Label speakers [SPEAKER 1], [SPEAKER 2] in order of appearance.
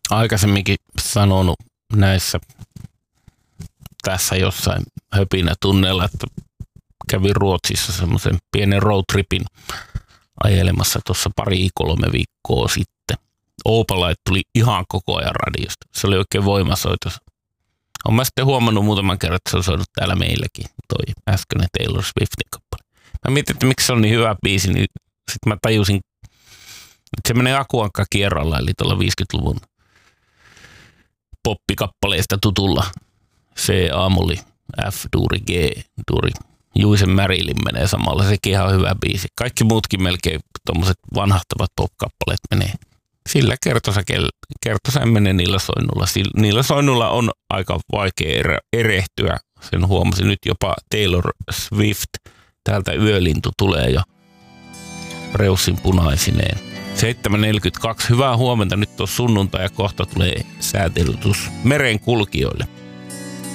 [SPEAKER 1] aikaisemminkin sanonut tässä jossain höpinätunneilla, että kävin Ruotsissa semmoisen pienen roadtripin ajelemassa tuossa 2-3 viikkoa sitten. Opalite tuli ihan koko ajan radiosta. Se oli oikein voimasoitos. Olen mä sitten huomannut muutaman kerran, että se on soinut täällä meilläkin, toi äskeinen Taylor Swiftin kappale. Mä mietin, että miksi se on niin hyvä biisi, niin sitten mä tajusin, että se menee Akuankka kierrolla, eli tuolla 50-luvun poppikappaleista tutulla C-aamuli, F-duuri, G-duuri. Juisen Marilyn menee samalla, sekin ihan hyvä biisi. Kaikki muutkin melkein tommoset vanhahtavat pop-kappaleet menee. Sillä kertosäin menee niillä soinnulla. Niillä soinnulla on aika vaikea erehtyä. Sen huomasin nyt jopa Taylor Swift. Täältä yölintu tulee jo reussin punaisineen. 7.42. Hyvää huomenta. Nyt on sunnuntai ja kohta tulee säätelytus merenkulkijoille.